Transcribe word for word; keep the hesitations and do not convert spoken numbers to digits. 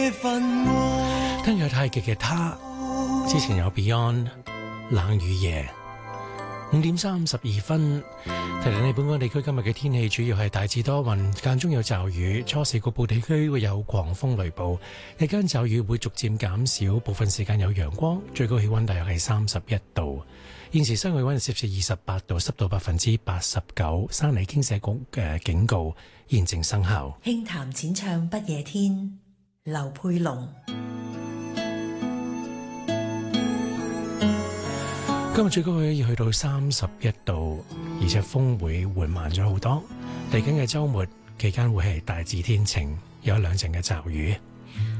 聽有太極嘅他，之前有 Beyond 冷雨夜。五點三十二分，提提你本港地區今日嘅天氣主要係大致多雲，間中有驟雨，初時局部地區會有狂風雷暴，日間驟雨會逐漸減少，部分時間有陽光，最高氣溫大約係三十一度。現時室外溫攝氏二十八度，濕度百分之八十九，山泥傾瀉局嘅警告現正生效。 輕談淺唱不夜天，劉佩龍。 今日最高氣溫要去到三十一度，而且風會緩慢咗好多。嚟緊嘅週末期間會係大致天晴，有一兩陣嘅驟雨。